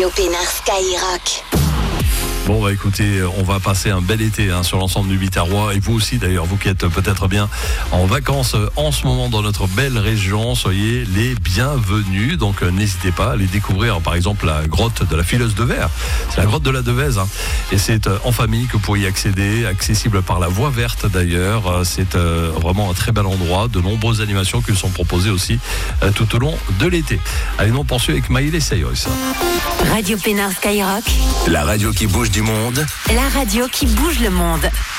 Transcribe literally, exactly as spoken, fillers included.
Radio Pénard Skyrock. Bon bah écoutez, on va passer un bel été hein, sur l'ensemble du Biterrois et vous aussi d'ailleurs, vous qui êtes peut-être bien en vacances en ce moment dans notre belle région, soyez les bienvenus. Donc euh, n'hésitez pas à aller découvrir par exemple la grotte de la Fileuse de Verre. C'est la grotte de la Devèze hein, et c'est euh, en famille que vous pourriez y accéder, accessible par la voie verte d'ailleurs. Euh, c'est euh, vraiment un très bel endroit, de nombreuses animations qui sont proposées aussi euh, tout au long de l'été. Allez, nous on poursuit avec Maïl et Sayos. Radio Pénard Skyrock. La radio qui bouge du monde. La radio qui bouge le monde.